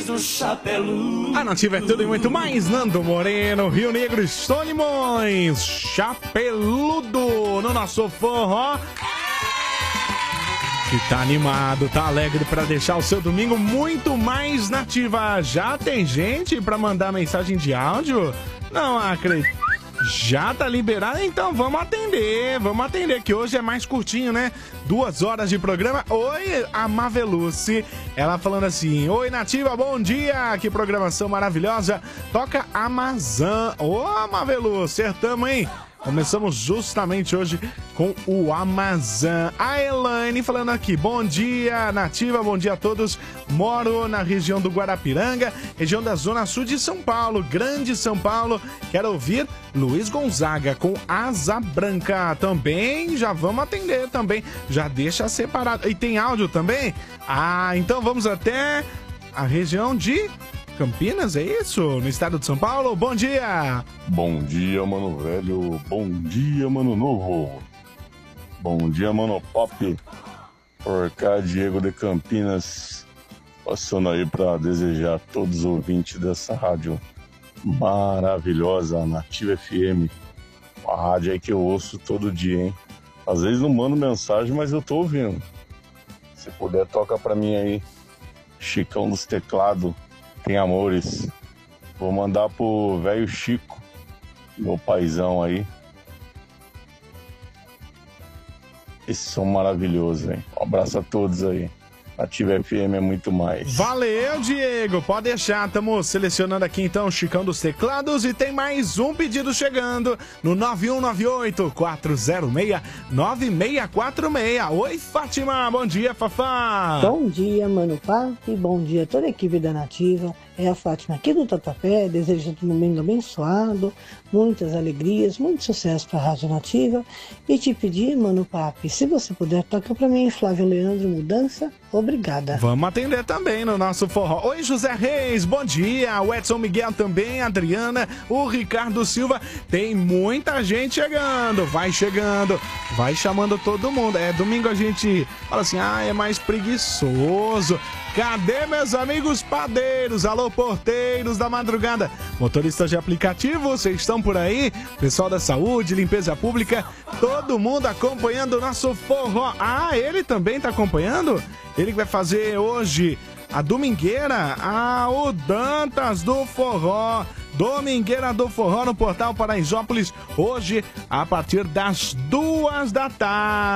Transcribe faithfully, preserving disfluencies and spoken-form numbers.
do Chapelu. A Nativa é tudo e muito mais. Nando Moreno, Rio Negro e Solimões. Chapeludo no nosso forró. Que tá animado, tá alegre pra deixar o seu domingo muito mais nativa. Já tem gente pra mandar mensagem de áudio? Não acredito. Já tá liberado? Então vamos atender, vamos atender, que hoje é mais curtinho, né? Duas horas de programa. Oi, a Maveluce, ela falando assim: oi, Nativa, bom dia, que programação maravilhosa. Toca Amazon. Ô, Maveluce, acertamos, hein? Começamos justamente hoje com o Amazon. A Elaine falando aqui: bom dia, Nativa, bom dia a todos. Moro na região do Guarapiranga, região da Zona Sul de São Paulo, Grande São Paulo. Quero ouvir Luiz Gonzaga com Asa Branca. Também já vamos atender também. Já deixa separado. E tem áudio também? Ah, então vamos até a região de Campinas, é isso? No estado de São Paulo? Bom dia! Bom dia, mano velho. Bom dia, mano novo. Bom dia, mano pop. Por cá, Diego de Campinas. Passando aí pra desejar a todos os ouvintes dessa rádio maravilhosa, Nativa F M. Uma rádio aí que eu ouço todo dia, hein? Às vezes não mando mensagem, mas eu tô ouvindo. Se puder, toca pra mim aí. Chicão dos Teclados. Tem amores. Vou mandar pro velho Chico, meu paizão aí. Esse som maravilhoso, hein? Um abraço a todos aí. Nativa F M é muito mais. Valeu, Diego. Pode deixar. Estamos selecionando aqui então o Chicão dos Teclados e tem mais um pedido chegando no nove um nove oito, quatro zero seis, nove seis quatro seis. Oi, Fátima. Bom dia, Fafá. Bom dia, Mano Papi. Bom dia a toda a equipe da Nativa. É a Fátima aqui do Tatuapé, desejando um domingo abençoado, muitas alegrias, muito sucesso para a Rádio Nativa. E te pedir, Mano Papi, se você puder, toca para mim, Flávio Leandro, Mudança. Obrigada. Vamos atender também no nosso forró. Oi, José Reis, bom dia. O Edson Miguel também, a Adriana, o Ricardo Silva. Tem muita gente chegando. Vai chegando, vai chamando todo mundo. É, domingo a gente fala assim, ah, é mais preguiçoso. Cadê meus amigos padeiros? Alô, porteiros da madrugada. Motoristas de aplicativo, vocês estão por aí? Pessoal da saúde, limpeza pública, todo mundo acompanhando o nosso forró. Ah, ele também tá acompanhando? Ele que vai fazer hoje a domingueira. Ah, o Dantas do Forró. Domingueira do Forró no Portal Paraisópolis. Hoje, a partir das duas da tarde.